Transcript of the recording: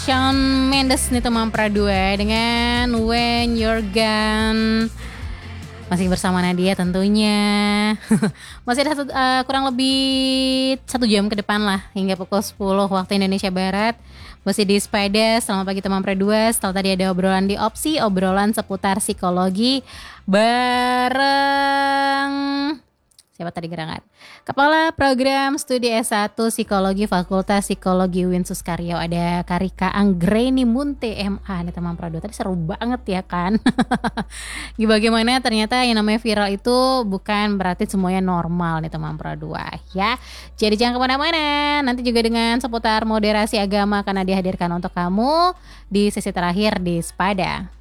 Shawn Mendes nih teman Pradua dengan When You're Gone. Masih bersama Nadia tentunya. Masih ada kurang lebih 1 jam ke depan lah, hingga pukul 10 waktu Indonesia Barat. Masih di Sepeda. Selamat pagi teman Pradua. Setelah tadi ada obrolan di Opsi, obrolan seputar psikologi bareng siapa tadi gerangan? Kepala Program Studi S1 Psikologi Fakultas Psikologi UIN Suskaryo, ada Karika Anggreni Munte MA nih teman Pradua. Tadi seru banget ya kan? Bagaimana ternyata yang namanya viral itu bukan berarti semuanya normal nih teman Pradua ya. Jadi jangan kemana-mana. Nanti juga dengan seputar moderasi agama akan dihadirkan untuk kamu di sesi terakhir di Sepada.